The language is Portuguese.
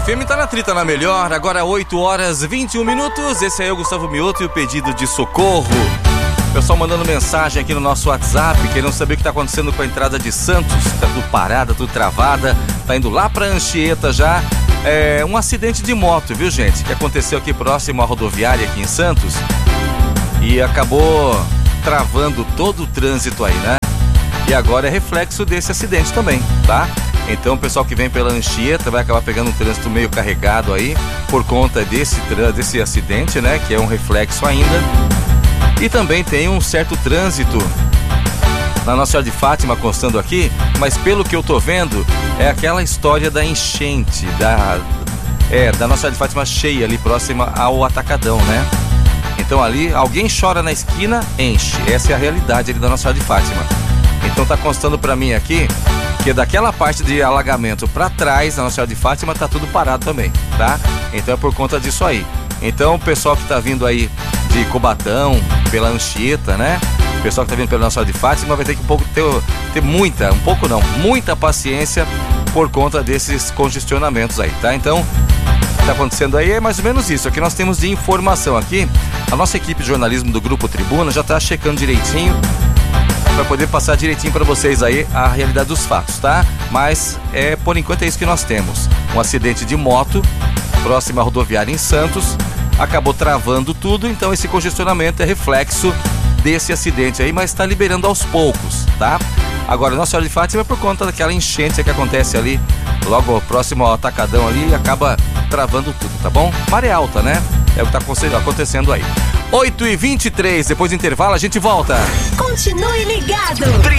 FM tá na trita na melhor, agora 8h21. Esse aí é o Gustavo Mioto e o pedido de socorro. Pessoal mandando mensagem aqui no nosso WhatsApp, querendo saber o que tá acontecendo com a entrada de Santos. Tá tudo parada, tudo travada, tá indo lá pra Anchieta já. É um acidente de moto, viu, gente? Que aconteceu aqui próximo à rodoviária aqui em Santos e acabou travando todo o trânsito aí, né? E agora é reflexo desse acidente também, tá? Então o pessoal que vem pela Anchieta vai acabar pegando um trânsito meio carregado aí por conta desse acidente, né? Que é um reflexo ainda. E também tem um certo trânsito na Nossa Senhora de Fátima constando aqui, mas pelo que eu tô vendo, é aquela história da enchente, da Nossa Senhora de Fátima cheia ali próxima ao Atacadão, né? Então ali, alguém chora na esquina, enche. Essa é a realidade ali da Nossa Senhora de Fátima. Então tá constando pra mim aqui que daquela parte de alagamento pra trás da Nossa Senhora de Fátima tá tudo parado também, tá? Então é por conta disso aí. Então o pessoal que tá vindo aí de Cubatão, pela Anchieta, né? O pessoal que tá vindo pela Nossa Senhora de Fátima vai ter que ter muita paciência por conta desses congestionamentos aí, tá? Então, o que tá acontecendo aí é mais ou menos isso. Aqui nós temos de informação aqui. A nossa equipe de jornalismo do Grupo Tribuna já tá checando direitinho para poder passar direitinho para vocês aí a realidade dos fatos, tá? Mas por enquanto é isso que nós temos. Um acidente de moto próximo à rodoviária em Santos, acabou travando tudo, então esse congestionamento é reflexo desse acidente aí, mas está liberando aos poucos, tá? Agora, Nossa Senhora de Fátima é por conta daquela enchente que acontece ali, logo próximo ao Atacadão ali, e acaba travando tudo, tá bom? Maré alta, né? É o que está acontecendo aí. 8h23, depois do intervalo a gente volta. Continue ligado.